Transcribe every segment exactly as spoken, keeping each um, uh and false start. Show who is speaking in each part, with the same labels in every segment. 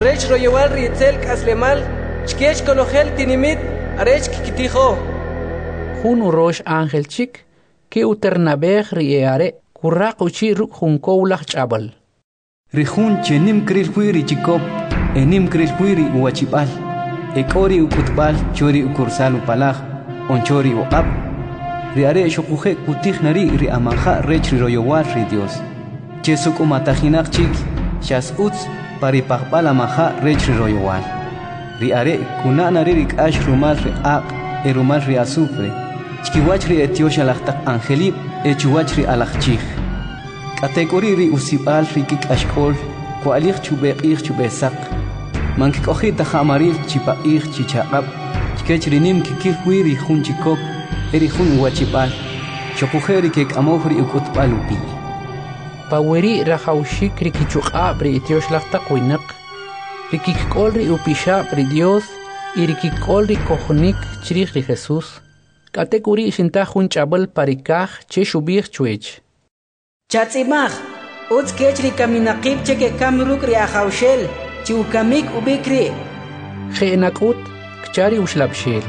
Speaker 1: Rech royewal ritzel kaslemal, chkech konogel tinimit, arech kikitijo.
Speaker 2: Jun urosh ángel chik, que uternabeg rieare, kurrak uchi ruk junkoulach chabal.
Speaker 3: Rijun chenim kril huiri chikop, enim kril huiri uachipal, ekori ukutbal chori ukursal upalaj, onchori uab. Riare shokuje kutij nari ri amanja rech royewal ri Dios. Chesuk umatajinak chik, shas uts, paripakbal amaja rech royewal. Riare kunana ririk ash rumal ri aq, erumal ri azufre. Chkiwach ri etiosha lachtak angelib, echuwach ri alachchij. Kategori ri usibal ri kik ashkol, kualich chubeqich chubesak. Mankikoji tajamaril chipaich chichaqab, chkech rinim kikil huiri jun chikop, eri jun uachipal. Shokujeri kek amofri ukutbal upi.
Speaker 2: Paweri rajaushik rikichuqab ri etiosh lachtak winak. Rikikol ri upisha pri Dios, y rikikol ri kohnik chrich ri Jesús. Kategori shinta jun chabal parikaj che shubir chuech.
Speaker 4: Chatzimaj, uts kechri kaminaqib cheke kamruk ri ajaushel, chiukamik ubikri.
Speaker 2: Jeenakut, kchari ushlabshel.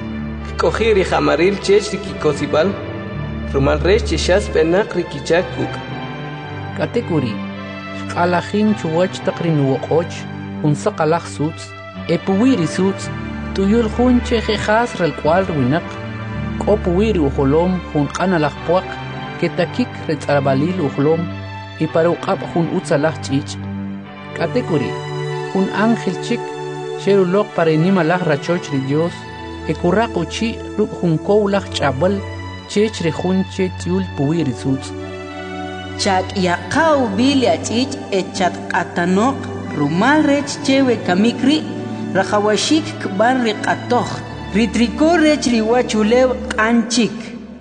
Speaker 1: Koji ri jamaril chech rikikosibal, rumal rech cheshas penak rikichak kuk.
Speaker 2: Kategori, alajin chuwach takrin wokoch, un sakalaj suts, epuwiri suts, tuyul jun che jejas rel cual winak. Kopuwiri ujolom jun kanalaj puak, ketakik retzarabalil ujolom, y para uqab jun utzalaj chich. Kategori, un ángel chik, sherulok para inimalaj rachoch ri Dios, e kurrak uchi ruk jun koulaj chabal, chech re jun che tiul puwiri suts.
Speaker 4: Chak yaqaw bilia chich echat qatanok, rumal rech chewe kamikri, rajawashik kban riqatoj. Ritriko rech riwachulew qanchik.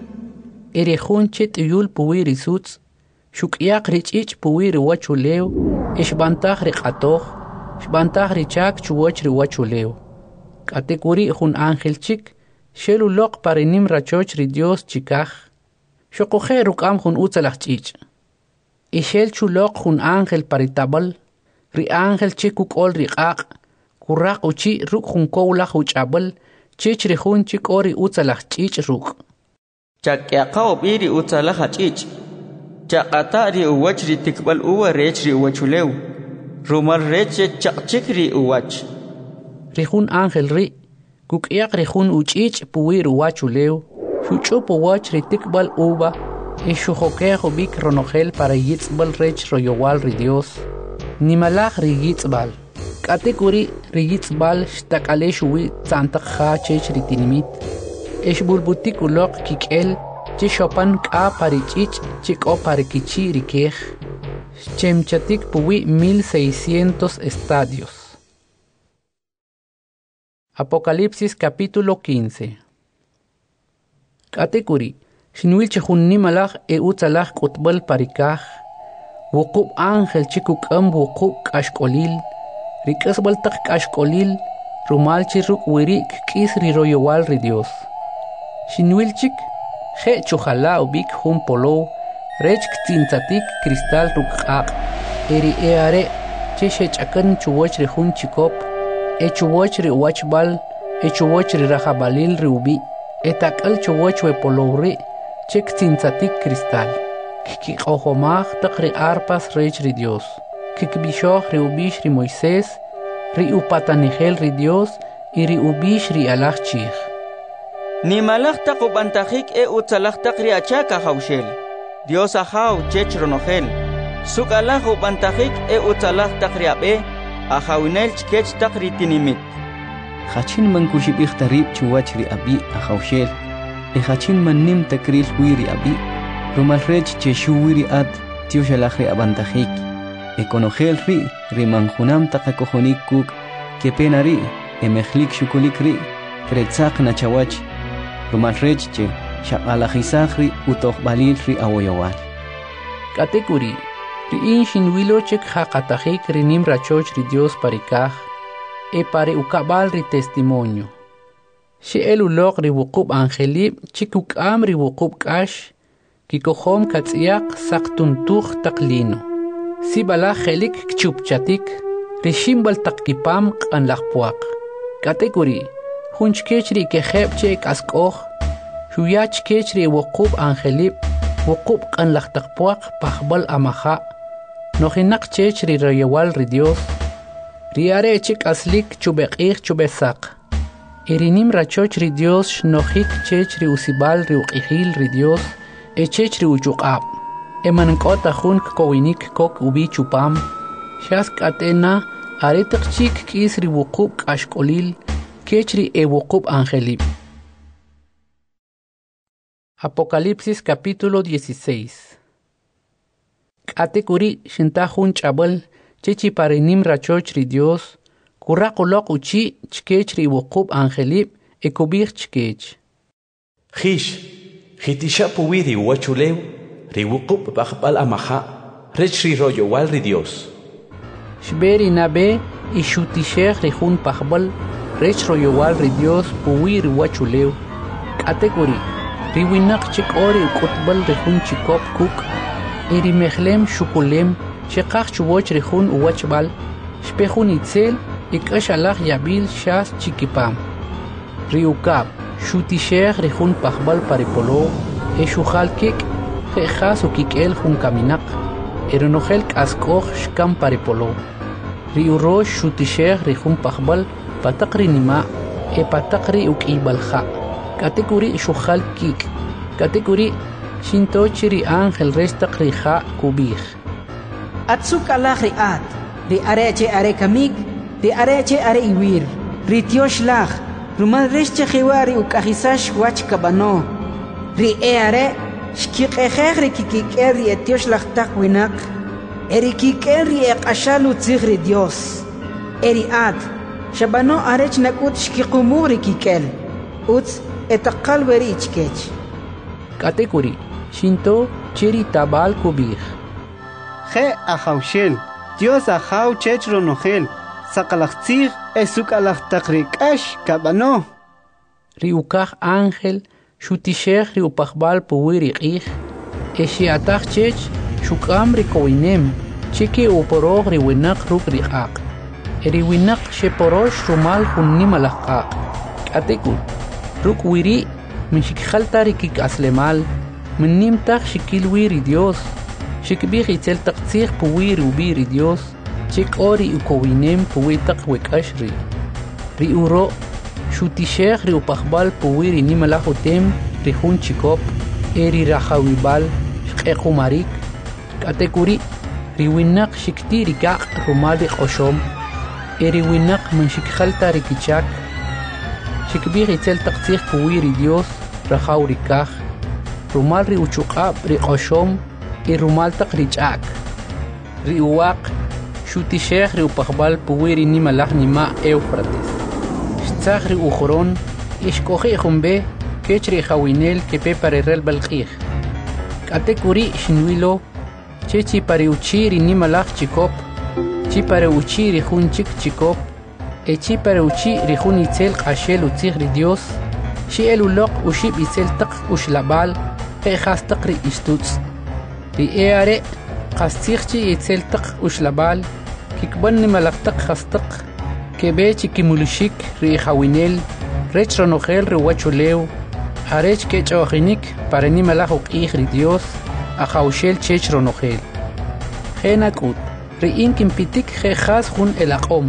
Speaker 2: Ere jun che tiul puwiri suts, shukyak richich puwiri wachulew, eshbantaj riqatoj, shbantaj richak chuwach riwachulew. Kategori jun ángel chik, shelulok parinim rachoch ri Dios chikaj, shokoje rukam jun utzalaj chich. Ishel chulok jun ángel paritabal, ri ángel chik ukol riqaq, kurrak uchi ruk jun koulaj uchabal, chich ri jun chik ori utzalaj chich ruk.
Speaker 5: Chakyaqaw biri utzalaj chich. Chaqata ri uwach ri tikbal uwa rech ri uwachulew. Rumal rech chaqchik ri uwach.
Speaker 2: Ri jun ángel ri, kukyak ri jun uchich puwir uwachulew, shuchup uwach ri tikbal uwa, e shujokejo bik ronogel para yitzbal rech royowal ri Dios. Nimalaj ri yitzbal. Kategori ri yitzbal shtakale shuwi tzantak ha chech ri tinimit. Esh bulbutik ulok kikel, che shopan ka parichich, chik o parikichi ri kej. Chemchatik puwi mil seiscientos estadios. Apocalipsis capítulo quince. Kategori Shinwil chehun nimalaj e utzalaj kutbal parikaj. Wukub ángel chikuk am wukub kashkolil. Rikasbal tak kashkolil. Rumal chiruk wirik kis ri royowal ri Dios. Shinwil chik je chuhala ubik hun polo. Rech ktintzatik kristal rukaq. Eri eare che shechakan chuwach ri hun chikop. E chuwach ri wachbal. E chuwach ri rajabalil ri ubi. Etakal chuwach we polo ri. Che ktintzatik kristal. Kikijomaj tak ri arpas rech ri Dios. Kikbishoj ri ubish ri Moisés. Ri upatanigel ri Dios. Y ri ubish ri alaj chij.
Speaker 5: Nimalaj tak ubantajik e utzalaj tak ri achaka haushel. Dios ahaw chech ronogel. Suk alaj ubantajik e utzalaj tak ri abe. Ahawinel chkech tak ri tinimit.
Speaker 3: Hachin man kushibich tarib chuwach ri abi ahawshel. E hachin man nim takril huiri abi. Rumal rech che shuwiri ad tioshalaj ri abantajik. E konogel ri ri manjunam takakojonik kuk. Ke penari e mejlik shukulik ri. Kretzak na chawach. Rumal rech che shaqalajizaj ri utoh balil ri awoyowal.
Speaker 2: Kategori Ri in shinwilo chek haqatajik ri nim rachoch ri Dios parikaj. E pare ukabal ri testimonio. She elulok ri wukub angelib chikuk am ri wukub kash. Kikohom katziak saktuntuj taklino. Si bala helik kchupchatik. rishimbal taqkipam q'anlaqpuaq katekuri junchkechri kejebche k'ask'oj xuyach kechri wuqub angelib wuqub q'anlaqtaqpuaq pajbal amaja nojinaq chechri royewal ri Dios riare chik aslik chubeq'ij chubesaq irinim rachoch ri Dios nojik chechri usibal ri uq'ijil ri Dios e chechri uchuq'ab emank'ota jun kowinik kok ubi chupam xas k'atena aritiq chik k'is ri wuqub k'axk'olil kechri e wuqub angelib. Apocalipsis capítulo dieciséis. K'ate kuri shinta jun ch'abal chechi parinim rachoch ri Dios kuraqoloq uchi chkech ri wuqub angelib e kubij chkech.
Speaker 6: Jish, jitisha puwi ri wachulew ri wuqub baqbal amaja rech ri royowal ri Dios.
Speaker 2: Shberi nabe y shutishech ri jun pajbal rech royowal ri Dios puwi ri wachulew. K'ate kuri ri winaq chik ori uk'utbal ri jun chikop kuk e ri mejlem shukulem shiqaq chuwoch ri jun uwachbal shpe jun itzel y k'ax alaj yabil shas chikipam. Ri ukab shutishech ri jun pajbal paripolo e shujal kik jejas ukik'el jun kaminaq e rinojel k'ask'oj xkam paripolo. Ri urosh shutishech ri jun pajbal pataq ri nima e pataq ri uk'iybalja katekuri shujal kik katekuri shintochi ri ángel restaq ri ja kubij
Speaker 4: atsuk alaj ri at ri areche are kamik ri areche are iwir ri tiosh laj rumal reche jiwari uk'ajisash wach kabano ri e are shkiq'ejej ri kikik'el ri etiosh laj taq winaq eri kik'el ri eq'axal utzij ri Dios eri at shabano arech nak'ut shkiqumug ri kik'el utz etaqal weri ichkech
Speaker 2: katekuri shinto chiri tabal kubij
Speaker 3: Je ahawshel Dios ahaw chech ronojel saqalaqtzij esukalaq taqrikash kabano
Speaker 2: ri ukaj ángel shutishech ri upajbal puwi ri q'ij e xiataj chech shuk'am ri kowinem chiki uporoj ri winaq ruk' ri q'aq e ri winaq xeporox rumal jun nimalaj q'aq k'atekur ruk' wiri min xikjalta ri kik'aslemal min nim taj xikilwi ri Dios xikb'ij itzel taq tzij puwi ri ubi ri Dios chik'o ri ukowinem puwi taq wek'ax ri ri uro shutishech ri upajbal puwi ri nimalaj utem ri jun chikop e ri rajawibal xq'equmarik k'atekuri ri winaq xikti ri k'aq rumal ri q'oxom e ri winaq min xikjalta ri kichak xikb'ij itzel taq tzij puwi ri Dios rajaw ri kaj rumal ri uchuq'ab ri q'oxom y rumal taq ri ch'ak ri uwaq shutishech ri upajbal puwi ri nimalaj nima Éufrates xtzaj ri ujoron y xk'oji' junbe kech ri jawinel kepe parirel balq'ij k'atekuri xinwilo chechi pari uchi ri nimalaj chikop chi pari uchi ri jun chik chikop e chi pari uchi ri jun itzel q'axel utzij ri Dios xi'el uloq uxib itzel taq uxlab'al je'jas taq ri istutz ri e are' qas tzij chi itzel taq uxlab'al kikb'an nimalaj taq jas taq keb'e chikimuluxik ri jawinel rech ronojel ri wachulew arech kech'o'jinik para nimalaj uq'ij ri Dios ajawxel chech ronojel je nak'ut ri'in kinpitik je'jas jun elaq'om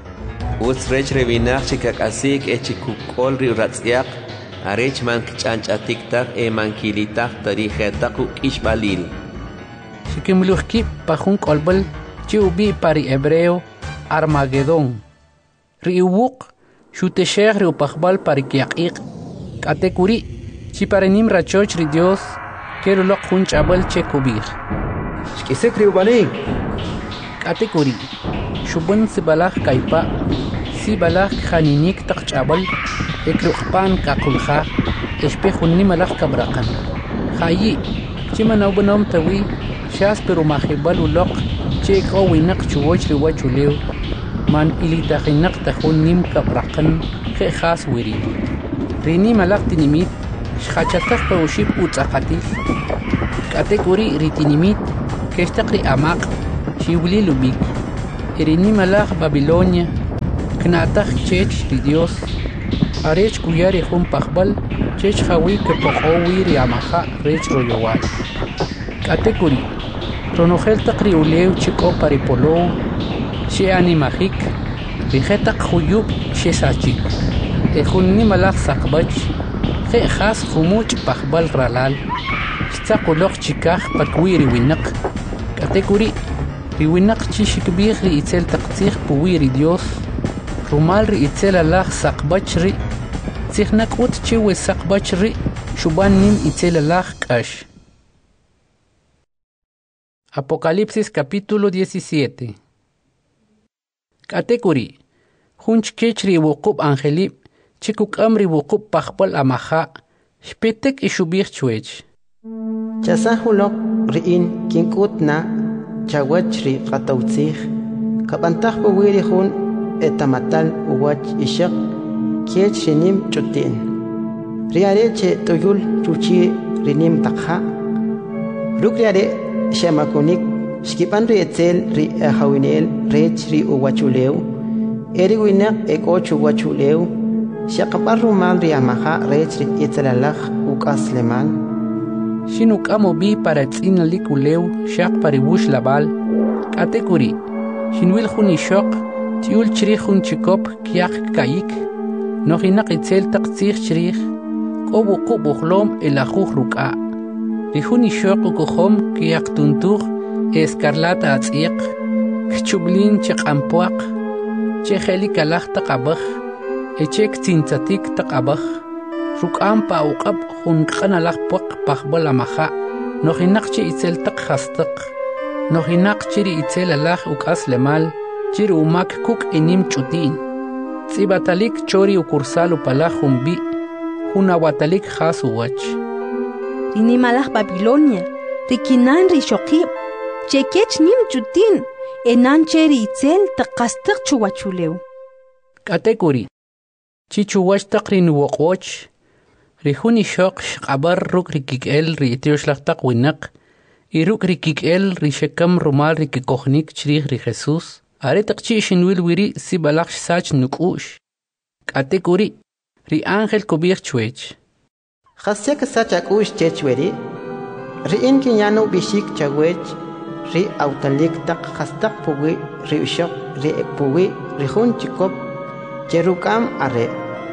Speaker 7: utz rech ri winaq chikak'asik e chikuk'ol ri ratz'yaq arech man kich'anch'atik taq e man kilitaq tari jetaq uk'ixb'alil
Speaker 2: xikimlujkib pa jun k'olb'al chi ubi' pa ri hebreo Armagedón ri uwuq xutexej ri upajb'al pa ri kyaq'iq k'atekuri chi paranim rachoch ri Dios keruloq jun ch'ab'al che kubij
Speaker 6: xk'isik ri ub'anik
Speaker 2: k'atekuri xub'an sibalaj kaypa' sibalaj kjaninik taq ch'ab'al e kruqpan k'aqulja e xpe jun nimalaj kabraqan jayi' chi manawb'anom tawi xas pero majib'al uloq che k'o winaq chuwoch ri wachulew man ilitajinaq ta jun nim kabraqan je'jas wiri ri nimalaj tinimit xjachataj pa uxib utz'aqatij k'atekuri ri tinimit kextaq ri amaq xiwlil ubik Erini malach Babilonia, Knataj chech ri Dios, Arech kuyari jun pajbal, chech hawi que pojowi ri amaja rech royowal. Katekuri, Ronogel takri uleu chiko paripolo, she animajik, Rijetak huyub she sachik. Ejunni malach sakbach, je has humuch pajbal ralal, Stakulok chikaj pakwiri winak. Katekuri, riwinak chishikbir ri itzel taktsir puwiri Dios, Rumal ri itzel alach sakbach ri, Tzihnak ut chiwe sakbach ri, Shuban nim itzel alach kash. Apocalipsis capítulo diecisiete. Katekuri, Hunch kechri wukub angelib, Chikuk amri wukub pajbal amaja, Shpetek ishubir chwech.
Speaker 8: Chasahulok riin kinkut na chawach ri qatawtzih kabantaj puwiri hun etamatal uwach ishak kiech rinim chutin riare che toyul chuchi rinim takha ruk riare shamakunik shkipan ri etzel ri ahawinel rech ri uwachuleu eri winak ekochu wachuleu shaqapar rumal ri amaha rech ri etzelalach ukasleman
Speaker 2: Shinuk amo bi para tzina likuleu, shak paribush labal. Katekuri, shinwil juni shok, tiul chrich hun chikop kiak kaik. Nohinak itzel taktsir chrich, kobu kubuhlom el ajuj ruka. Rihuni shok ukuhom kiak tuntur, escarlata atziek, kchublin chek ampuak, cheheli kalach takabach, echek tintzatik takabach. Rukam pa uqab hun qanalaq puq paqbal amaja nohinaqchi itzel taq khastaq nohinaqchi itzel alaj ukas lemal chir umak kuk enim chutin tsibatalik chori ukursal upalaj humbi hunawatalik khas uwach
Speaker 9: inimalaj Babilonia rikinan rishokib chekech nim chutin enan cheri itzel taqastaq chuwachuleu
Speaker 2: katekuri chichuwach taqrin woqoch Rihuni shok shqabar ruk rikikel ri itioshlachtak winak, y ruk rikikel ri shekam rumal rikikohnik chrih ri Jesus, aretak chi shinwil wiri si balak sach nukush. Katekuri, ri angel kubir chwech.
Speaker 8: Khasyak sach akush chechweri, ri inki nyano bishik chawech, ri autalik tak khastak puwi, ri ushok, ri puwi, ri hun chikop, cherukam are.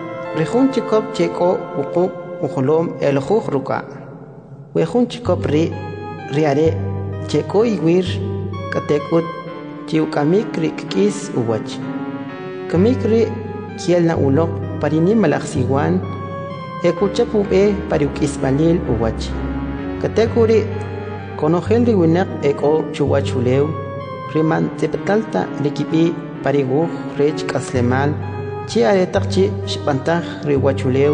Speaker 8: Rihun chikop cheko ukuk ukulom el juj ruka. Wehun chikop ri riare cheko iwir katekut chiukamik ri kis uwach. Kamik ri kiel na ulok parini malaksiwan ekuchapu e pariukis balil uwach. Katekuri konogel ri winak eko chuwachuleu riman tepetalta likipi pariguj rech kaslemal chi aretak chi shpantaj riwachuleu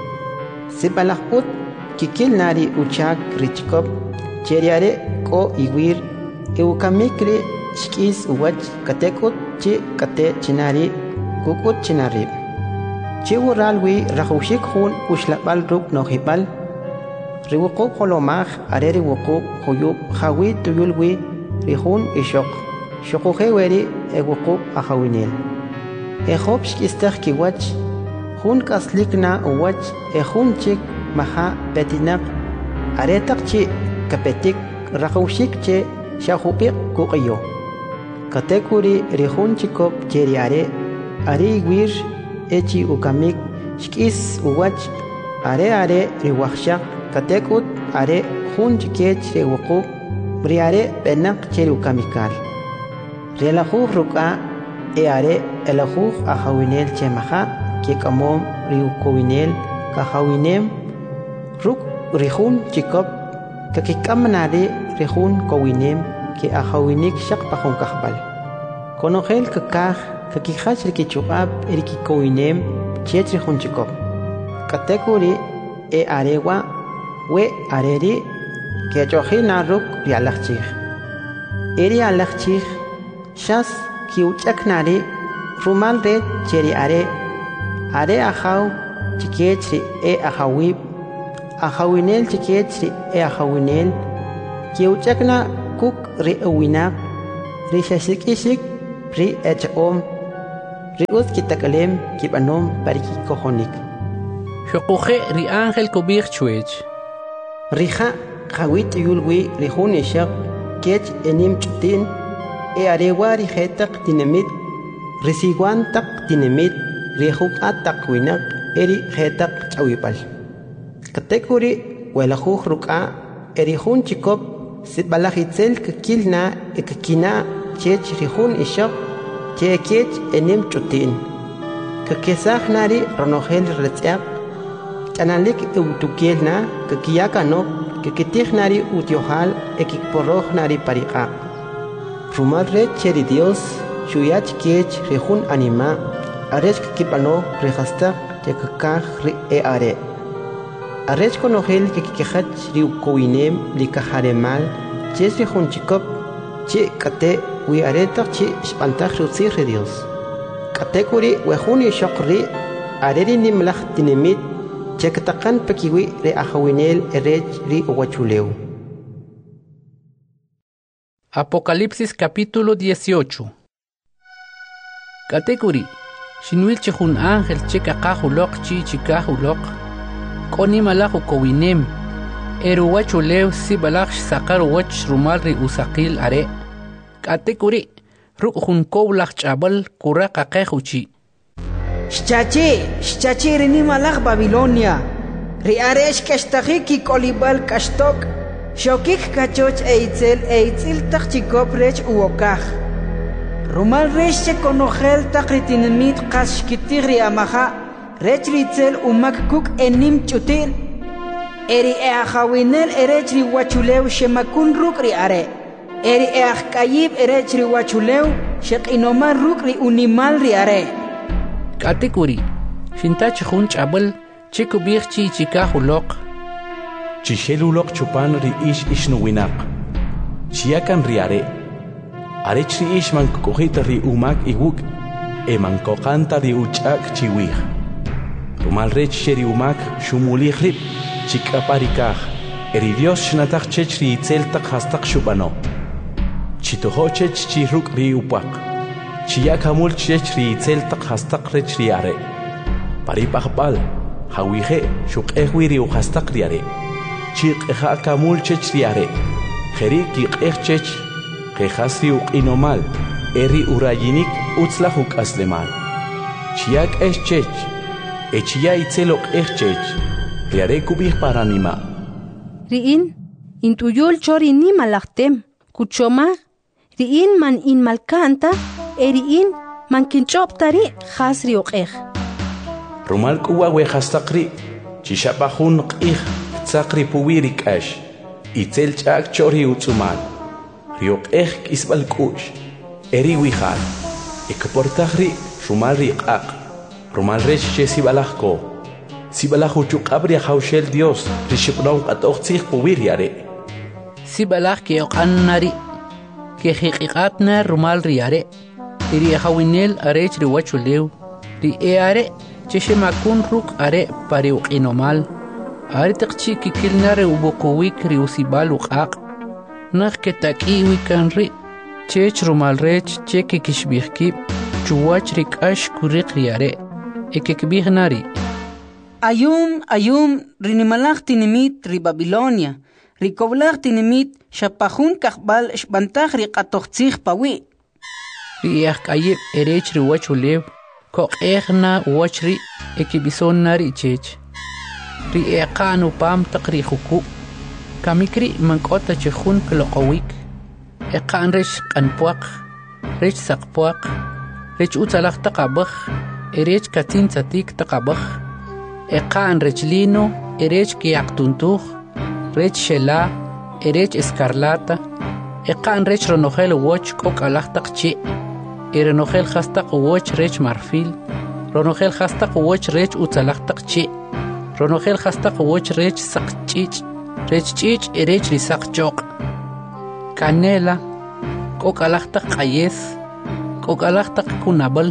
Speaker 8: sipalakut kikil nari uchak richkop cheriare ko iwir eukamikri shkis uwach katekut chi kate chinari kukut chinarib chi uralwi rajushik hun ushlabal ruk nohibal riwuqub holomaj are riwuqub huyub hawi tuyulwi rihun ishok shokujeweri ewuqub ahawinel Ejob shkistach kiwach, hun kaslikna uwach, ejun chik maha petinak, aretak chi kapetik, rajushik che shahupik kukayo. Katekuri rihun chikop cheriare, ari gwir echi ukamik, shkis uwach, are are riwachshak, katekut are hun chikech rewukub, briare benak cheri ukamikal. Relajuh ruka, e are elajuj ahawinel chemaja que kamom riukowinel kahawinem ruk rihun chikop kakikamnari rihun kowinem que ahawinik shak pahon kahbal konogel kakaj kakihach rikichubab erikikowinem chet rihun chikop katekuri e arewa we areri que chojina ruk rialachchij eri alachchij shas kiuchaknari rumal de cheri are are ahaw chikechri e ahawib ahawinel chikechri e ahawinel kiuchakna kuk ri uwinak ri shashikishik ri echaom ri us kitakalem kibanom pariki kohonik
Speaker 2: Xoquje ri ángel kubir chuech
Speaker 8: Rija khawit yulwi ri hunishaq kech enim chutin e arewari hetaq tinemit risiguan taq tinemit rihuk ataq winak eri hetaq chawipal katekuri welajuj ruk'a eri hun chikop sitbalajitzel kakilna ekakina chech rihun ishaq che kech enim chutin kakesaj nari ronojel retz'aq chanalik eutukielna kakiyakanok kakitij nari utiohal ekikporoj nari pariqaq rumal re cheri Dios shuyach kech rihun anima arech kakipano rehastaq yakakaj ri e are arech konojel kakikejach ri ukowinem likajaremal ches rihun chikop che kate wi aretaq che shpantaj rutzij re Dios katekuri wejuni shoqri areri nimlaj tinimit chekatakan pekiwi re ajawinel erech ri uwachuleu.
Speaker 2: Apocalipsis capítulo dieciocho. Katekuri, shinwil chihun ángel chekakajulok chi chikajulok, koni malajo kowinem, eruwachuleu si balach sakar wach rumal ri usakil are. Katekuri, rukjun kowlach chabal kurakakajuchi.
Speaker 4: Shchachi, shchachi rini malach Babilonia. Ri aresh kashtaki kolibal kashtok. Shokik kachoch eitzel eitzil takchikop rech uokaj. Rumal resh che konojel takritinimit kashkitir ri amaha. Rech ritzel umak kuk enim chutin. Eri eajawinel erech ri wachulew shemakun ruk ri are. Eri eajkayib erech ri wachulew shek inoman ruk ri unimal ri are.
Speaker 2: Katekuri, shintach jun chabal chikubir chi chikajulok.
Speaker 6: Chishelulok chupan ri ish ishnuwinak. Chiakan ri are. Arech ri ish man kokojita ri umak iwuk. E man kokanta ri uchak chiwih. Rumal rech sheri umak shumulih rip. Chikaparikaj. Eri Dios shnatak chech ri itzeltak hastak shubano. Chitoho chech chiruk ri upak. Chiyak hamul chech ri itzeltak hastak rech ri are. Paripajbal. Hawije shuk ehwiri u hastak ri are. Chik eja kamul chech ri are. Jeri kik ej chech. Kejasri u inomal. Eri urayinik utzlahuk aslemal. Chiyak es chech. Echia itzelok ej chech. Ri are kubih paranima.
Speaker 9: Riin, intuyul chori ni malaktem. Kuchoma. Riin man in malkanta. Eriin man kinchoptari khasri uqej.
Speaker 6: Rumal kuwa we khastaqri chishapahun qih tsaqri puwiri kash itzel chak chori utsumal riok eh kisbal kush eri wihal ekportahri rumal riqaq rumal resh chesibalahko sibalahu chuqabri hawshel Dios rishibnaw qatoq tsih puwiri are
Speaker 2: sibalah ke oqannari ke hiqiqatna rumal riare iri hawinel arech ri wachulew ri eare cheshemakun ruk are pari uqinomal are taqchi kikilnare ubuquwik ri usibal uqaq nakh ke takiwi kanri chech rumal rech cheki kishbihki chuwach ri kash kuriq riare ekekbihnari
Speaker 4: Ayum ayum rinimalach tinimit ri Babilonia ri koblach tinimit shapahun kakbal shbantach ri qatoqtzih pawi
Speaker 2: Riach kayib erech ri wachulew kok ehna wachri ekibison nari chech ri eqanu pam taqri khuku kamikri mankota chkhun kloqawik eqan resh qanpuaq resh saqpuaq resh utalaq taqabakh erech katin tsatik taqabakh eqan rechlino erech kiaqtuntuj rech shela erech escarlata eqan rech ronojel woch kokalaq taqchi Erenogel hastaq woch rech marfil, ronogel hastaq woch rech utzalaqtaq chi, ronogel hastaq woch rech saqchich, rech chich erech risaq choq. Canela, kokalaqtaq qayes, kokalaqtaq kunabal,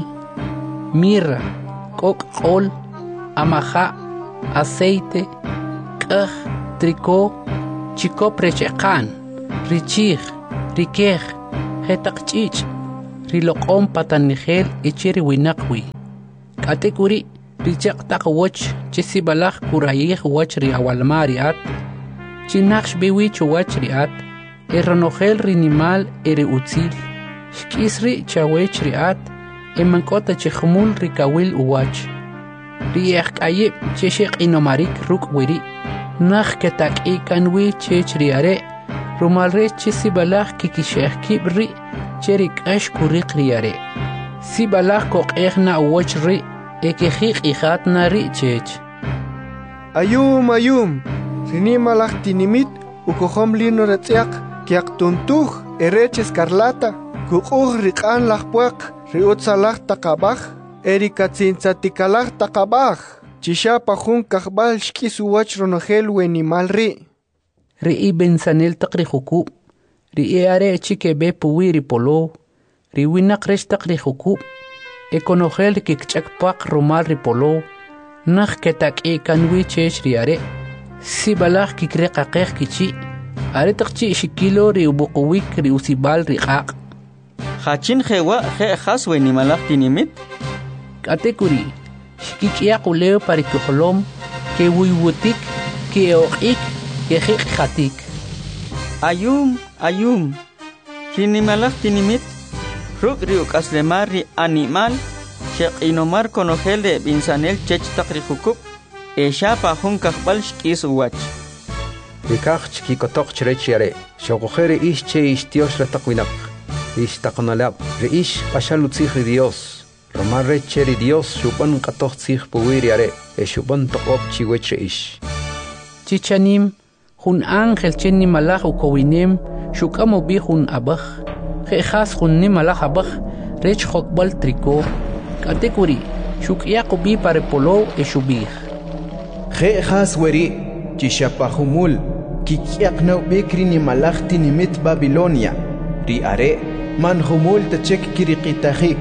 Speaker 2: mirra, kok qol, amaja, aceite, qaj, tricó, chicop rech eqan, richij, rikej, hetaq chich. riloqom patanigel echeri winaqwi katekuri richaq taqwoch chisibalaq kurayih wach ri awalmariat chinaqsh biwi chuwach riat eronogel rinimal ere utzil shkisri chawech riat emankota chkhmul rikawil uwach riyak ayib cheshiq inomarik ruk wiri nakh ketak ikanwi chech riare rumalre chisibalaq kikisheh kibri cherik ash kuriq riare sibalaq koqehna uwach ri ekejik ijatna ri chech
Speaker 10: ayum ayum rinimalaq tinimit ukohom lino ratziaq kiaqtuntuj erech escarlata kuquj riqan laqpuaq riutzalaq taqabaj erikatzintzatikalaq taqabaj chishapa jun kajbal shkis uwach ronogel wenimal ri
Speaker 2: ri bensanel taqri juku ri are chike be puwiri polo ri winaq resh taqri juku ekonogel kikchakpaq rumal ri polo nakh ketak e kanwi chech ri are sibalaq kikreqaqeq kichi are taqchi shikilo ri ubuqwik ri usibal ri qaq
Speaker 5: Hachin jewa je haswe ni malak tinimit
Speaker 2: katekuri shkikia quleo parikuhlom ke wiwutik ke oqik ke khatik
Speaker 5: ayum ayum rini malak tinimit ruk riuk aslemari animal shek inomar konogel de binsanel chech taqri hukub e shapa hun kakbal shkis uwach
Speaker 11: Rikach ki kotok chrechiare shogojere ish che ish tios rataqwinak ish taqnalab reish pashalutzig Dios Romar recheri Dios shuban qatoq tzig puwiriare e shuban toqop chiwech ish
Speaker 2: chichanim hun ángel chenni malaj ukowinem shukamo bi hun abaj khas hun ni malaj abaj rech khokbal triko katekuri shuk yaqubi pare polo e shubih
Speaker 12: khe khas weri chishapahumul kikyaqna bekri ni malaj tinimit Babilonia ri are man humul tachek kiriqitajik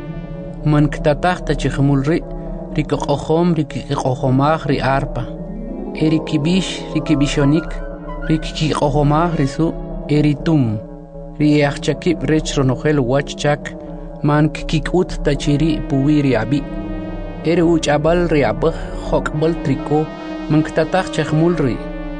Speaker 2: man ktataq tachimul ri rikoqohom rikoqohomaj ri arpa erikibish rikibishonik rikiqohomaj risu eritum riachchakib rech ronogel wachchak man kikut tachiri puwiri abi eri uchabal ri abaj hokbal triko man ktataq chkhmul ri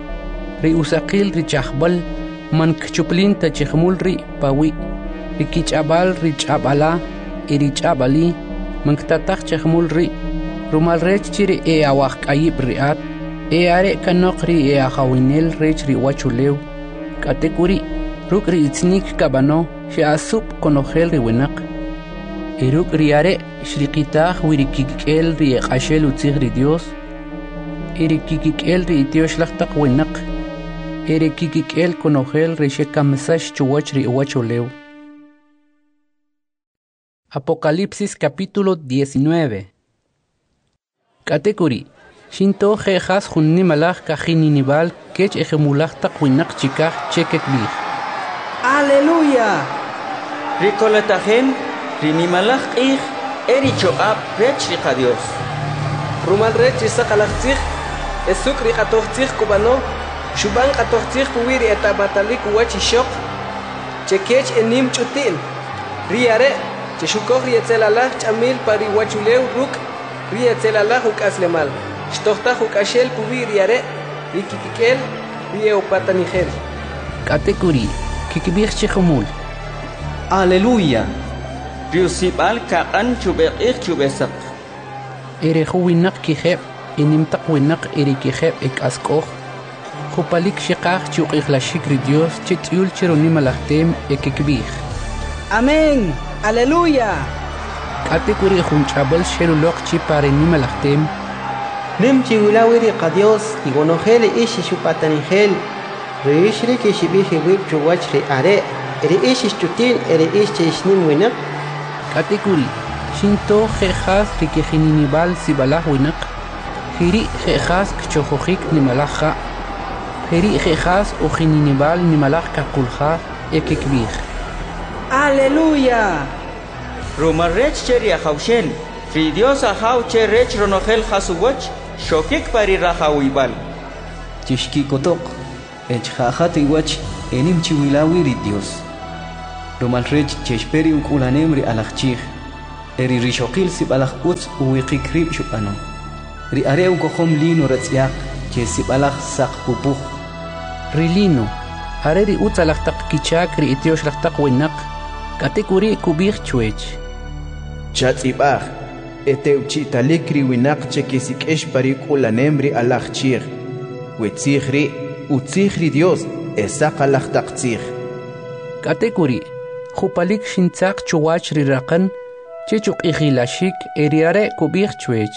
Speaker 2: ri usaqil ri chahbal man kchuplin tachkhmul ri pawi rikichabal ri chabala eri chabali man ktataq chkhmul ri rumal rech chiri e awaq ayib riat e are kanokri e ahawinel rech ri wachulew katekuri ruk ri itznik kabano shi asup konogel ri winaq e ruk ri are shriqitaj wirikikel ri qashel utzig ri Dios eri kikikel ri Dios laqtaq winaq eri kikikel konogel ri shekamsash chuwach ri wachulew Apocalipsis capítulo diecinueve Katekuri Shinto jejas junni malach kajininival kech ejemulach taqwinaq chikaj chekek bih
Speaker 4: Aleluya
Speaker 5: Ricoletajen rinimalach ij eri choab rech riqa Dios
Speaker 1: Rumal rech isaqalachtzig esuk riqatochtzig kubano shuban qatochtzig puwiri etabatalik wachishoq chekech enim chutin riare cheshukoj rietzelalach chamil pari wachulew ruk rietzelalach ukaslemal shtohtaj ukashel puwiri are rikikikel rieopatanigel
Speaker 2: katekuri kikibih chkhumul
Speaker 12: Aleluya
Speaker 5: riusibal kaqan chubeqij chubesaq
Speaker 2: ere huwinaq kijeb enim taqwinaq ere kijeb ek askoj khupalik shiqaj chuqij la shikri Dios chityul chironimalachtem ekikbih
Speaker 4: Amén Aleluya
Speaker 2: katekuri junchabal sheluloq chi pare nimalachtem
Speaker 8: nim chiwilawiri qa Dios igonogel ish shupatanigel reishri ke shibihi wib chuwach ri are eri ish chutin eri ish chishnim winaq
Speaker 2: katekuri shinto jejas rikijininival sibalah winaq hiri jejas kchojojik nimalaja hiri jejas ujininival nimalaj kakulja ekikbih
Speaker 4: Aleluya
Speaker 5: Rumarech cheri ahawshel Fi Dios ahaw che rech ronogel hasuwach shokik pari rahawibal
Speaker 3: Chishki kotok ech jajat iwach enim chiwilawiri Dios rumal rech chesperi ukulanem ri alachchij eri rishokil sibalach uts uwiqik rib shupano ri are ukohom lino ratsiak che sibalach sak pupuj
Speaker 2: rilino are ri uts alachtaq kichak ri itiosh lachtaq winak katekuri kubij chwech
Speaker 12: chatzibaj eteuchi talikri winak che kisikesh pari kulanem ri alachchij wetzij ri utzij ri Dios esaq alachtaq tzij
Speaker 2: katekuri khupalik shintzaq chuwach ri raqan chechuq ikhilashik eriare kubij chwech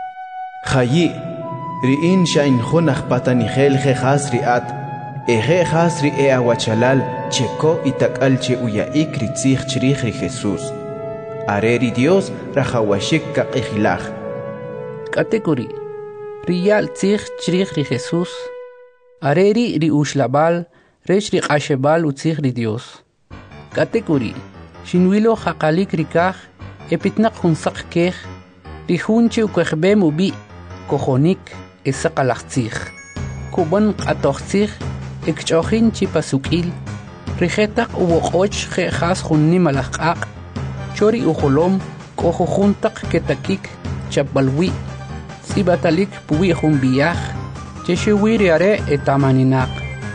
Speaker 12: khayi ri in shain khunakh patanijel khas ri at eje khas ri e awachalal cheko itakal che uyaik ri tzij chrij ri Jesús are ri Dios rajawashik ka ikhilaj
Speaker 2: katekuri riyal tzij chrij ri Jesús are ri ri ushlabal rech ri qashebal utzij ri Dios katekuri shinwilo khaqalik rikaj epitnaq khunsaq kej ri hunchi ukhbem ubi kojonik esaqalachtzij kuban qatoxtzij ekchojin chi pasukil rijetaq uwoqoch khas khunni malaqaq chori ujolom kojojuntaq ketakik chabalwi sibatalik puwi junbiyaj cheshiwiri are etamaninaq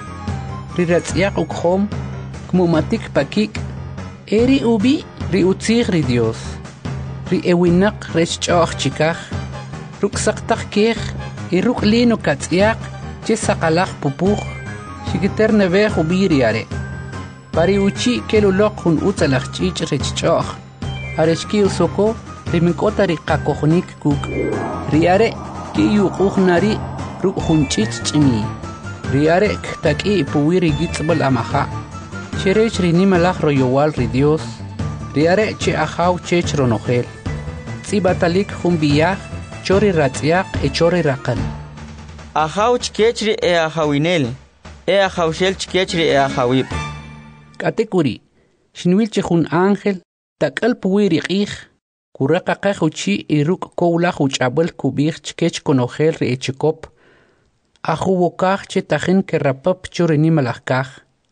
Speaker 2: riratsiaq ukhom kmumatik pakik eri ubi ri utzij ri Dios ri ewinaq rech ch'oj chikaj ruksaqtaq kej i ruk lino katz'iaq che saqalaj pupuj xikiter nebej ubi ri are pari uchi keluloq jun utzalaj ch'ich' rech ch'oj arechki usoko ri mink'ota ri qakojnik kuk ri are ki yuquj nari ruk jun ch'ich' ch'imi ri are ktak'i puwi ri gitz'b'al amaja cherech ri nimalaj royowal ri Dios ri are che ajaw chech ronojel tzibatalik jumbiyaj chori ratz'iaq e chori raqan
Speaker 5: ajaw chkech ri e ajawinel e ajawshel chkech ri e ajawib
Speaker 2: katekuri shinwil che jun ángel tak'al puwi ri q'ij kuraqaqaj uchi i ruk kowlaj uch'ab'al kubij chkech konojel ri echikop ajuwokaj che tajin kerapap chori nimalaj kaj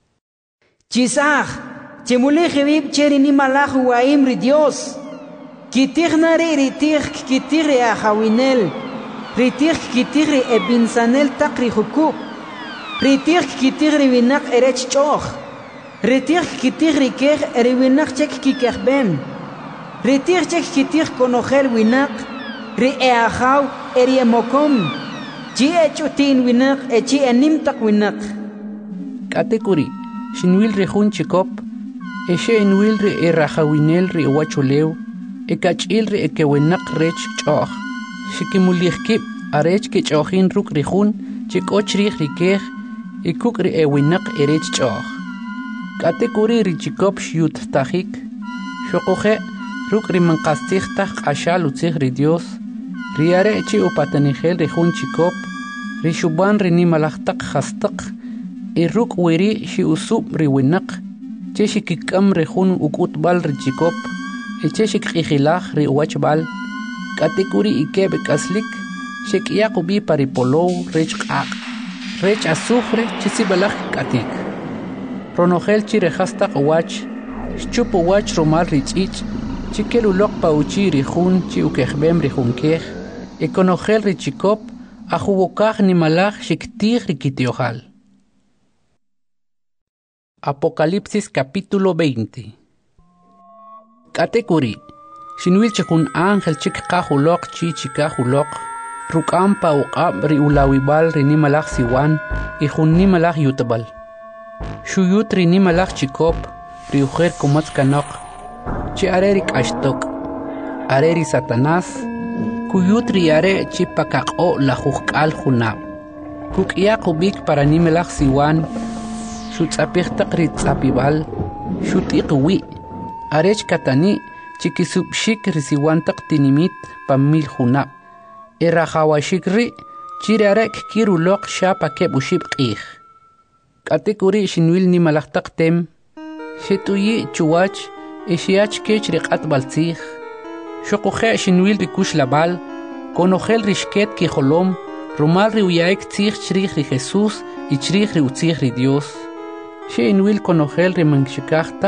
Speaker 4: chisaj chemulej vib cheri nimalaj uaim ri Dios kitij nari ri tij kitij ri ajawinel ri tij kitij ri ebinsanel taq ri jukub ri tij kitij ri winaq erech ch'oj ri tij kitij ri kej ri winaq chek kikejben ri tij chek kitij konojel winaq ri e ajaw eri emokom chi echutin winaq e chi enim taq winaq
Speaker 2: katekuri shinwil ri jun chikop eshe enwil ri e rajawinel ri wachulew e kach'il ri e kewinaq rech ch'oj shikimulij kib arech ke ch'ojin ruk ri jun che k'o chrij ri kej e kuk ri e winaq erech ch'oj katekuri ri chikop xyut tajik xoqoje ruk ri manqastij taj q'axal utzij ri Dios ri are chi upatanijel ri jun chikop ri xuban ri nimalaj taq jastaq e ruk wiri xi usub ri winaq che xikik'am ri jun uk'utb'al ri chikop e che xikq'ijilaj ri uwachb'al katekuri ikeb k'aslik xek'iyaq ubi paripolow rech q'aq' rech azufre che sibalaj k'atik ronojel chi ri jastaq uwach xchup uwach rumal ri ch'ich' chi keluloq pa uchi ri jun chi ukejbem ri jun kej e konojel ri chikop ajuwokaj nimalaj xiktij ri kitiojal Apocalipsis capítulo veinte. Katekuri shinwil chikun ángel chik qajulok chi chikajulok ruk'am pa uq'ab ri ulawibal ri nimalaj siwan y jun nimalaj yutbal shuyut ri nimalaj chikop ri ujer komatz kanok chi are ri k'axtok are ri satanás kuyut ri are chi pakaq'o la jujk'al junab kuk'iyaq ubik para nimalaj siwan xutz'apij taq ri tz'apib'al xut'iq wi' arech katani chikisubxik ri siwan taq tinimit pa mil junab e rajawashik ri' chi ri are' kiruloq xa pa keb' uxib' q'ij k'atikuri xinwil nimalaj taq tem xet'uyi' chuwach e xiach kech ri q'atb'al tzij xoqoje' xinwil ri kuxlab'al konojel ri xket kijolom rumal ri uya'ik tzij chrij ri Jesús y chrij ri utzij ri Dios xe'inwil konojel ri manxikaj taj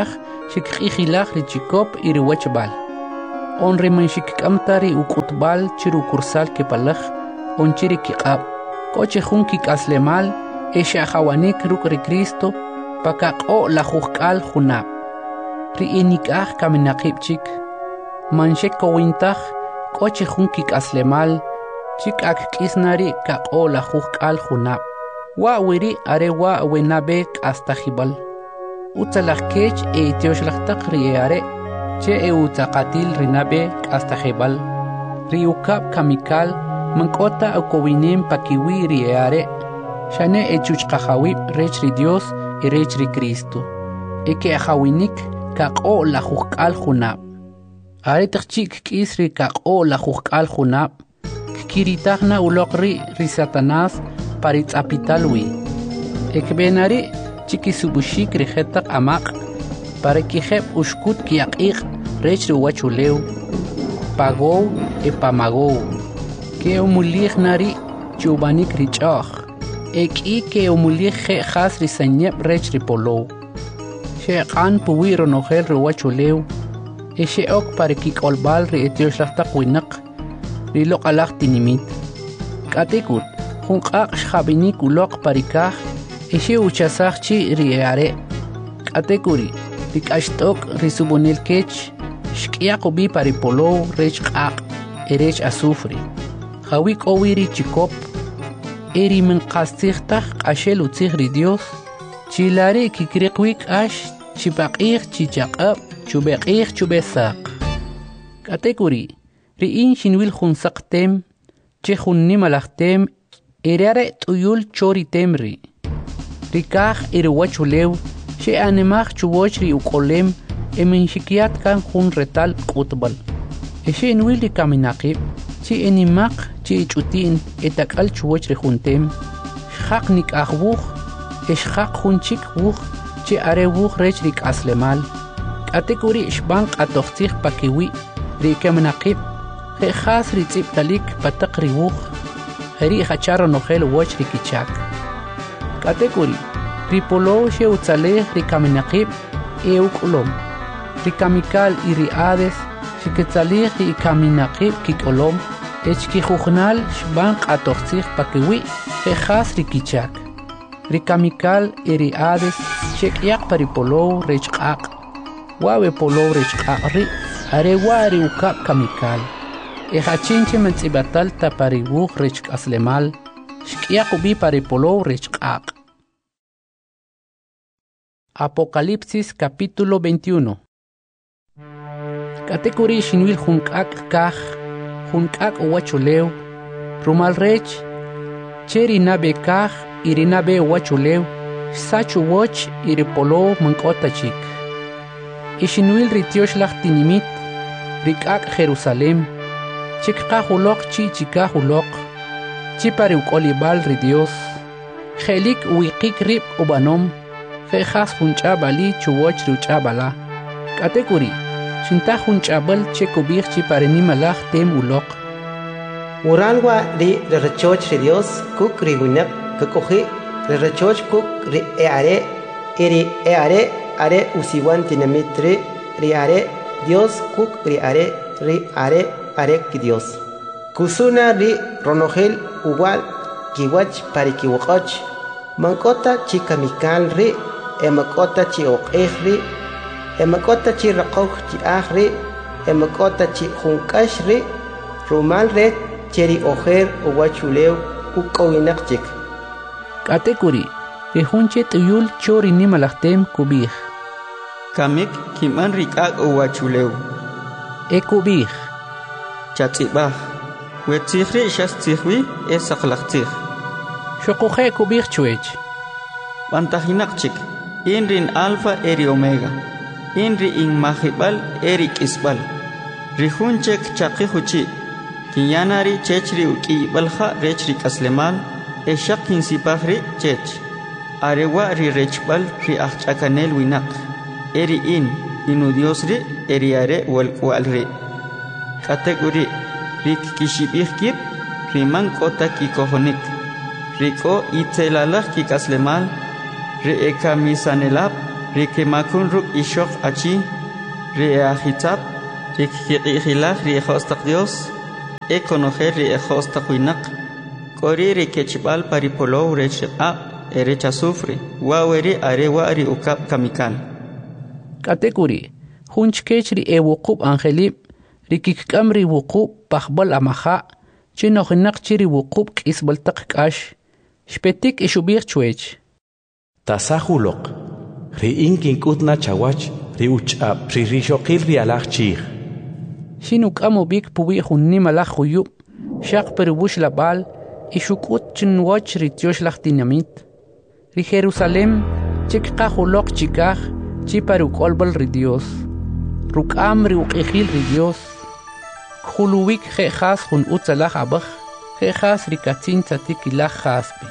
Speaker 2: xikq'ijilaj ri chikop y ri wachb'al on ri man xikk'amta ri uk'utb'al chi ri ukursal kipalaj on chi ri kiq'ab' k'o chi jun kik'aslemal e xa'jawanik ruk' ri Cristo pa kaq'o' lajujk'al junab' ri'in nik'aj kaminaqib' chik man xekowintaj k'o chi jun kik'aslemal chi k'ak k'isna ri kaq'o' lajujk'al junab' wa' wiri are wa' wenab'e k'astajib'al utzalaj kech e ityoxlaj taq ri e are' che e utzaqatil ri nab'e k'astajib'al ri ukab' kamikal mank'ota ukowinem pakiwi ri e are' xane e chuchqajawib' rech ri Dios y rech ri Cristo e ke'ajawinik kaq'o' lajujk'al junab' are taq chik k'is ri kaq'o' lajujk'al junab' kkiritajna uloq ri ri Satanás pari tz'apital wi ekb'en ari' chikisubuxik ri jetaq amaq' para kijeb' uxkut kiyaq'iq' rech ri wachulew pagow e pamagow ke umulij nari chubanik ri ch'oj e k'i ke umulij je' jas ri sanyeb' rech ri polow xeq'an puwi ronojel ri wachulew e xe'ok para kik'olb'al ri etyoxlaj taq winaq ri loq'alaj tinimit k'atikut jun q'aq' xjabinik uloq parikaj e xe'uchasaj chi ri e are' k'atekuri ri k'axt'ok ri subonel kech xk'iyaq ubi pari polow rech q'aq' e rech azufre jawi k'o wi ri chikop e ri minqastzij taj q'axel utzij ri Dios chilari kikriq wi k'ax chib'aq'ij chichaq'ab' chub'eq'ij chub'esaq k'atekuri ri'in xinwil jun saq tem che jun nimalaj tem e ri are' t'uyul chori tem ri ri kaj e ri wachulew xe'animaj chuwoch ri uk'olem e minxikyat kan jun retal k'utb'al e xe'inwil ri kaminaqib' chi inimaq chi ich'uti'n e tak'al chuwoch ri jun tem xjaq nik'aj wuj e xjaq jun chik wuj chi are wuj rech ri k'aslemal k'atekuri xb'an q'atojtzij pakiwi' ri kaminaqib' je' jas ri tz'ibtalik pataq ri wuj jeri' jachar ronojel woch ri kichak k'atekuri ri polow xe'utzalej ri kaminaqib' e uk'olom ri kamikal y ri hades xiketzalij ri kaminaqib' kik'olom e chkijujnal xb'an q'atojtzij pakiwi' je' jas ri kichak ri kamikal y ri hades xek'yaq pa ri polow rech q'aq' wa' we polow rech q'aq' ri are wa' ri ukab' kamikal e jachin che mentz'ibatal ta pa ri wuj rech k'aslemal xk'iyaq ubi pa ri polow rech q'aq' Apocalipsis capítulo veintiuno. K'atekuri xinwil jun k'ak' kaj jun k'ak' wachulew rumal rech che ri nab'e kaj y ri nab'e wachulew xsach uwoch y ri polow mank'ota chik y xinwil ri tyoxlaj tinimit ri k'ak' Jerusalem chikqaj uloq chi chikaj uloq chi pa ri uk'olib'al ri Dios je'lik uwiqik rib' ub'anom je' jas jun ch'ab'ali chuwoch ri uch'ab'ala k'atekuri xintaj jun ch'ab'al che kub'ij chi pa ri nimalaj tem uloq
Speaker 8: Uralwa ri rechoch ri Dios kuk ri winaq kak'oji' ri rechoch kuk ri e are' y ri e are' are usiwan tinamit ri ri are' Dios kuk ri are' ri are' are ki Dios kusuna ri ronojel uwal kiwach pari kiwaq'och mank'ota chi kamikal ri e mak'ota chi oq'ij ri e mak'ota chi raqoj chi aj ri e mak'ota chi junk'ax ri rumal ret che ri ojer uwachulew uk'owinaq chik
Speaker 2: k'atekuri ri jun che t'uyul cho ri nimalaj tem kub'ij
Speaker 5: kamik kiman ri k'ak' uwachulew
Speaker 2: e kub'ij
Speaker 5: chatz'ib'aj wetzij ri xastzij wi e saqlajtzij
Speaker 2: xoquje' kub'ij chwech
Speaker 5: b'antajinaq chik in rin alfa e ri omega in ri inmajib'al e ri k'isb'al ri jun chek chaqij uchi' kinyanari chech ri uk'iyib'alja rech ri k'aslemal e xaq kinsipaj ri chech are wa' ri rechb'al ri aj ch'akanel winaq e ri in inu Dios ri e ri are walk'wa'al ri k'atek'uri ri kikixib'ij kib' ri man k'ota kikojonik ri k'o itzelalaj kik'aslemal ri e kamisanelab ri kimakun ruk ishok achi ri ahitab ri kiqihilaj ri hostaq Dios e conocer ri hostaq winak kori ri kechbal paripolo recha erecha sufre waweri are wari ukap kamikal
Speaker 2: katekuri hunchkech ri e wuqub angelib ri kikam ri wuqub pakhbal amaha chino khinak chiri wuqub kisbal taqkash shpetik ishubir chwech
Speaker 6: tasahulok ri inkin kutna chawach ri uchab ri rishoqil ri alach chig
Speaker 2: shinuk amo bik puwi hunni malach khuyub shaq perbush labal ishukut chinwach ri tyosh lach dinamit ri Jerusalem chikqa hulok chikaj chiparu kolbal ri Dios rukam ri uqihil ri Dios khuluwik khas hun utzalach abakh khas ri katin tatikilach khaspi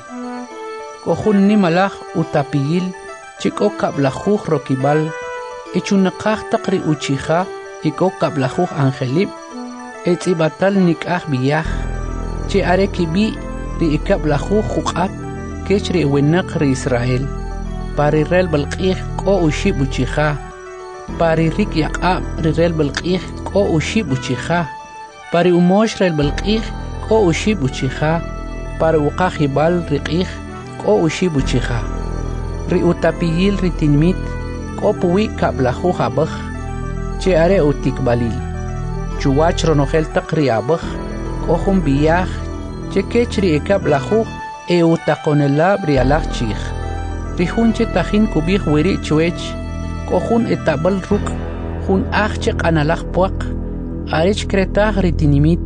Speaker 2: kohun ni malach utapiyil chiko kablajuj rokibal ichunaqaj taqri uchija iko kablajuj angelib etzibatal nikaj biyaj che arekibi ri ikablajuj juqat kechri wenaq ri Israel pari rel balqij ko ushib uchija pari rik yaqab ri rel balqij ko ushib uchija pari umosh rel balqij ko ushib uchija pari uqajibal riqij ko ushib uchija ri utapiyil ri tinmit ko puwi kablajuj abaj che are utikbalil chuwach ronojel taqri abaj ko jun biyaj che kechri ikablajuj e utaqonelab ri alaj chij ri jun che tajin kubij wiri chwech ko jun etabal ruk jun aj che qanalaj puaq arech kretaj ri tinimit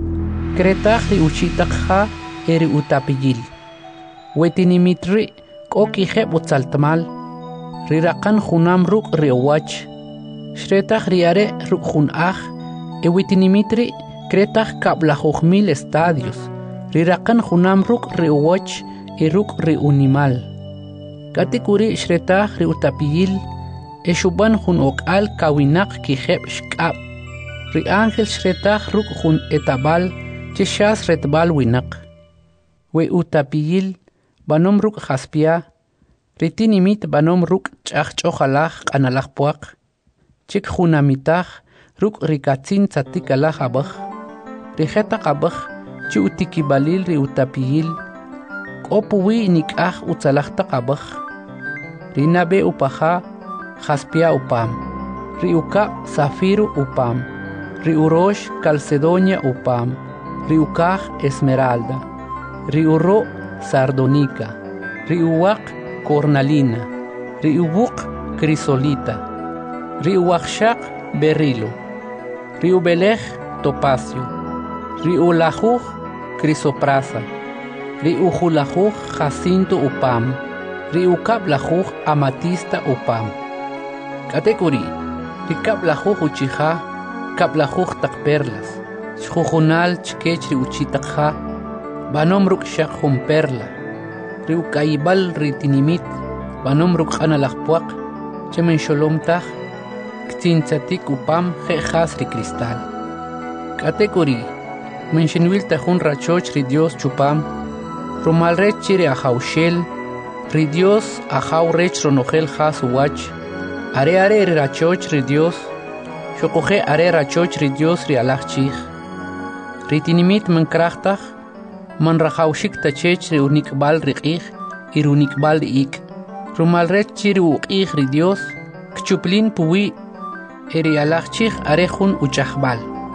Speaker 2: kretaj ri uchitaqja eri utapiyil wetinimit ri ko kijeb utzaltmal ri raqan junam ruk ri owach shretaj ri are ruk jun aj e wetinimit ri kretaj kablajuj mil estadios ri raqan junam ruk ri owach e ruk ri unimal katikuri shretaj ri utapiyil e shuban jun okal kawinaq kijeb shk'ab ri ángel shretaj ruk jun etabal che shas retbal winaq we utapiyil banom ruk jaspia ritinimit banom ruk ch'aj ch'ojalaj q'analaj puaq chik junamitaj ruk rikatzin tzatikalaj abaj rijetaq abaj chi utikibalil ri utapiyil k'o puwi nik'aj utzalaj taq abaj rinabe upaja jaspia upam ri ukab zafiro upam ri urosh calcedonia upam ri ukaj esmeralda ri uro sardonica ri uwaq cornalina ri ubuq crisolita ri uwaqshaq berilo ri ubelej topacio ri ulajuj crisoprasa ri ujulajuj jacinto upam ri ukablajuj amatista upam katekuri ri kablajuj uchija kablajuj taq perlas xjujunal chkech ri uchitaqja banom ruk shaq jun perla ri ukaybal ri tinimit banom ruk q'analaj puaq chemen xolomtaj ktzintzatik upam je'jas ri cristal katekuri menxinwil tajun rachoch ri Dios chupam rumal rech chi ri ajawxel ri Dios ajaw rech ronojel jas uwach are are ri rachoch ri Dios xoquje are rachoch ri Dios ri alaj chij ri tinimit menkrajtaj man rajawxik tachech ri unikbal riqij y ri unikbal ik rumal rech chi ri uqij ri Dios kchuplin puwi eri alaj chij are jun uchajbal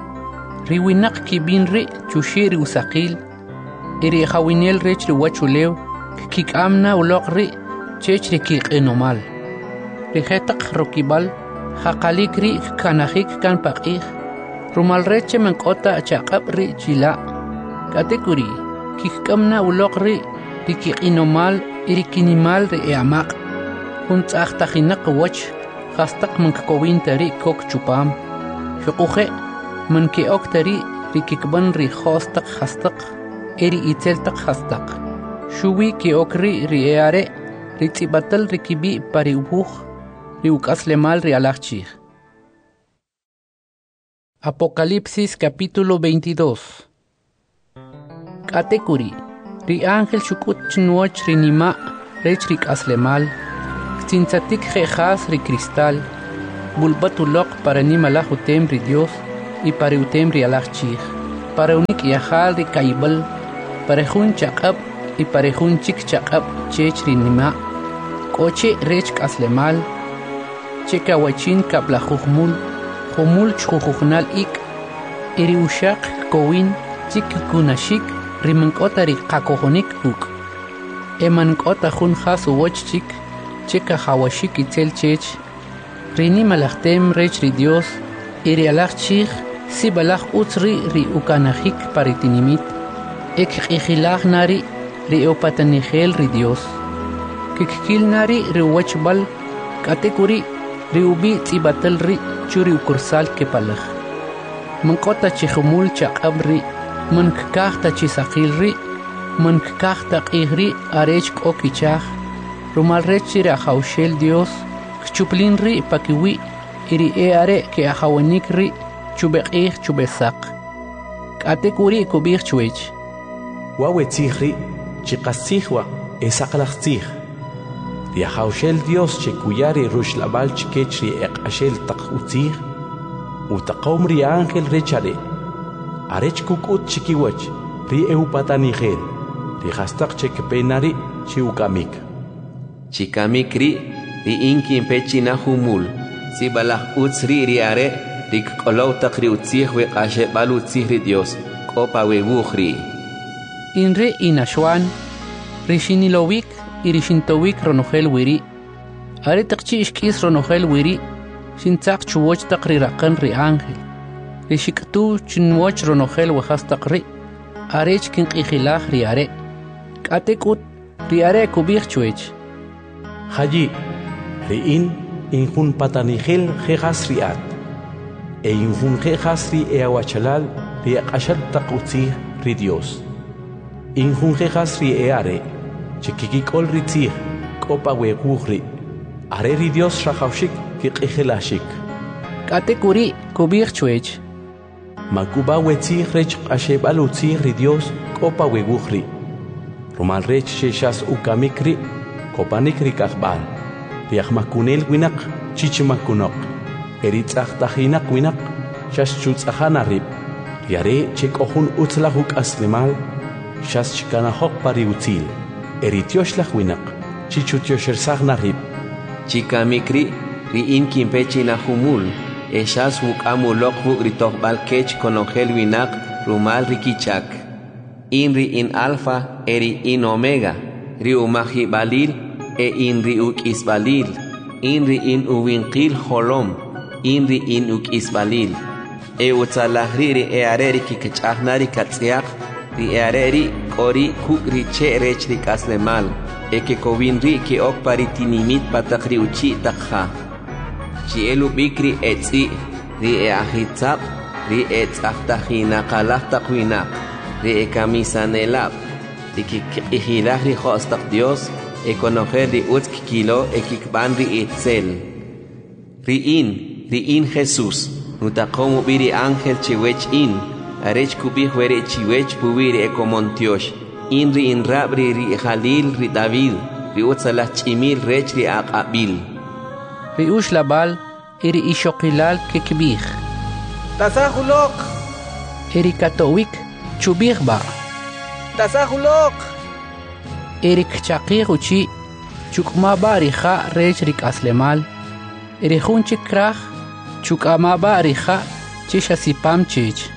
Speaker 2: ri winaq kibin ri chushi ri usaqil eri jawinel rech ri wachulew kik'amna uloq ri chech ri kiq'inomal ri jetaq rokibal jaqalik ri kanajik kan paq'ij rumal rech menk'ota chaq'ab ri chila katekuri kik'amna uloq ri ri kiq'inomal iri kinimal ri eamaq jun tz'ajtajinaq wach jastaq mankakowin tari kok chupam xuquje manke'ok tari ri kikban ri jostaq jastaq eri itzeltaq jastaq xuwi ke'ok ri ri eare ri tz'ibatal ri kibi pari ubuj ri uk'aslemal ri alaj chij Apocalipsis capítulo veintidós katekuri ri ángel xuk'ut chnuoch ri nima' rech ri k'aslemal tinsatik jejas ri cristal, bulbatulok para ni malaj utem ri Dios y para utem ri alaj chich, para unik yajal ri kaibal, para jun chakab y para jun chik chakab chech ri nima, koche rech kaslemal, cheka wachin kabla jujmul, jumul chujujnal ik, iri ushak kowin, chik kunashik, rimankota ri kakohonik uk. Emankota jun jas uwach chik, cheka hawashik itzel chech, rini malachtem rech ri Dios, iri alach chich, si balach utzri ri ukanajik paritinimit, ek ikhilach nari ri opatanigel ri Dios, kikil nari ri uwachbal, katekuri ri ubi tzibatel ri churi ukursal kepalach. Mankota chihumul chakab ri, mankakta chisakil ri, mankakta qihri arech kokichach, rumal rechiri ajaushel Dios, kchuplin ri pakiwi, iri e are ke ajawanik ri, chubekih chubesak. Katekuri kubich chuech.
Speaker 6: Wawetzihri, chikasihwa, esakalachzih. Ri ajaushel Dios chekuyari rushlabal chikechri ekashel takutzih, utaqom ri ángel rechare, arech kukut chikiwach, ri eupatanigel, ri hastak chekpenari chiukamik.
Speaker 7: Chikamik ri, ri inki pechina humul, si balach utzri ri are, ri kolow takri utzih we kashe bal utzih ri Dios, kopa we bukhri.
Speaker 2: Inre inashwan, rishinilowik, irishintowik ronogel wiri, are takchi ishkis ronogel wiri, shintzak chuwoch takri rakan ri ángel, rishiktu chinwoch ronogel wahas takri, arech kinqihilach ri are, katekut ri are kubich chuech.
Speaker 6: Haji, riin injun patanigel jejas riat, e injun jejas ri eawachalal ri akashal takutzih ri Dios. Injun jejas ri eare, chikikikol ri tzih, kopa wegugri, are ri Dios rajaushik kiqihilashik.
Speaker 2: Katekuri kubich chuech.
Speaker 6: Makuba wetzih rech ashebal utzih ri Dios, kopa wegugri. Rumal rech sheshas ukamikri, kopanik ri kahbal, riachmakunel winak, chichimakunok, eritzach tahinak winak, shas chutzahana rib, riare chekohun utzlahuk aslimal, shas chikanahok pari utzil, eritioshlah winak, chichutioshelsagna rib.
Speaker 7: Chikamikri, ri inkin pechina humul, eshas wukamulok wuk ritohbal kech konongel winak, rumal rikichak. Inri in alfa, eri in omega, ri umahi balil, e inri uk isbalil, inri in uwinqil holom, inri in uk isbalil. E utzalahri ri e areri kikchahnari katziak, ri e areri kori kukri che rech ri kaslemal, e ke kovin ri ke ok paritinimit patakri uchi takha. Chi elu bikri etzi, ri e ahitzap, ri e tzahtahina kalach takwinak, ri e kamisanelap, ri kikihilach ri hostak Dios, e conocer ri utz kilo e kikban ri itzel. Ri in, ri in Jesús, nutakomu biri ángel chiwech in, arech kubih were chiwech pubiri e komontiosh, in ri in rabri ri Jalil ri David, ri utzalah chimil rech ri aqabil.
Speaker 2: Ri ush labal, iri ishokilal kekbih.
Speaker 1: Tasahulok!
Speaker 2: Iri katowik, chubih ba.
Speaker 1: Tasahulok!
Speaker 2: Erik chaqih uchi, chukmaba riha rech rik aslemal, erihun chikrach, chukamaba riha, chishasipam chich.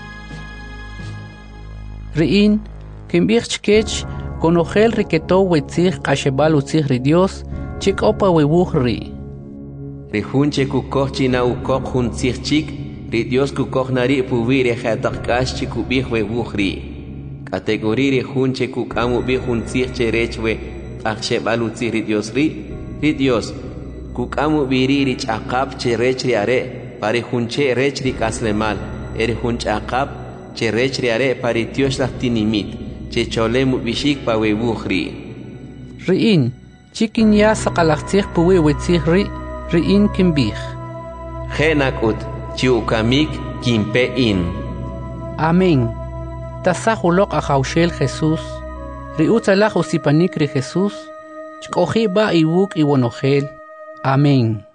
Speaker 2: Riin, kimbich chkech, konogel riketo wetzich kashebal utzich ri Dios, chikopa webuch ri.
Speaker 7: Rihun chekukoch china ukoch hun tzich ri Dios kukoch nari puvire jatakash chikubich webuch ri. Kategori rihun chekukamu bihun tzich cherechwe, akshebal utzich ri Dios ri, ri Dios, kukamu biri ri chakap cherech ri are, pari hunche rech ri kaslemal, eri hunch akap cherech ri are pari Dios lahtinimit, che cholemu bishik pa webuchri.
Speaker 2: Riin, chikin ya sakalachtzich puwe wetzich ri, riin kimbich.
Speaker 7: Genakut, chiukamik kimpe in.
Speaker 2: Amén. Tasahulok ajaushel Jesús, riutzalach usipanik ri Jesús, chkoji ba iwuk iwonogel, Amén.